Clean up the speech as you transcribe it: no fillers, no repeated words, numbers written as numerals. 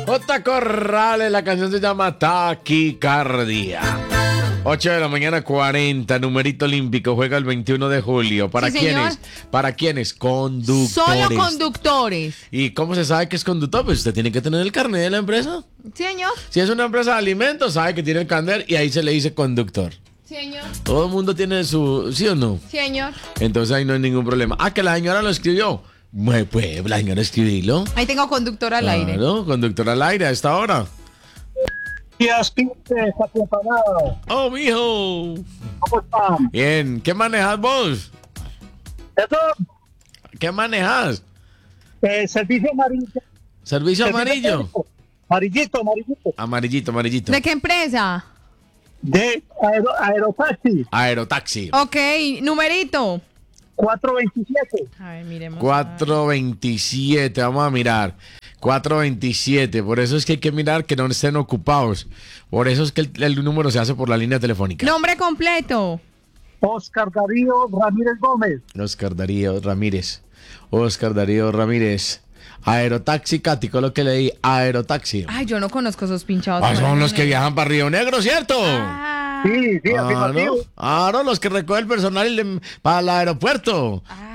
J. Corrales, la canción se llama Taquicardia. 8 de la mañana 40, numerito olímpico, juega el 21 de julio. ¿Para Sí, quiénes? señor. ¿Para quiénes? Conductores. Solo conductores. ¿Y cómo se sabe que es conductor? Pues usted tiene que tener el carnet de la empresa. Señor. Si es una empresa de alimentos, sabe que tiene el carnet y ahí se le dice conductor. Señor. Todo el mundo tiene su... ¿Sí o no? Señor. Entonces ahí no hay ningún problema. Ah, que la señora lo escribió. Pues la señora escribirlo. Ahí tengo conductor al aire. Claro, conductor al aire a esta hora. Días, Pinte, está preparado. Oh, mijo. ¿Cómo están? Bien, ¿qué manejas vos? Eso, ¿Qué manejas? servicio amarillo. ¿Servicio amarillo? Amarillito. Amarillito, amarillito. ¿De qué empresa? De Aerotaxi, Aerotaxi. Ok, numerito. 427. A ver, miremos. 427, vamos a mirar. 427, por eso es que hay que mirar que no estén ocupados. Por eso es que el número se hace por la línea telefónica. Nombre completo. Oscar Darío Ramírez Gómez. Oscar Darío Ramírez. Oscar Darío Ramírez. Aerotaxi, Katy, con lo que leí. Aerotaxi. Ay, yo no conozco esos pinchados. Ah, son los que viajan para Río Negro, ¿cierto? Ah. Sí, afirmativo. Claro, los que recogen el personal para el aeropuerto.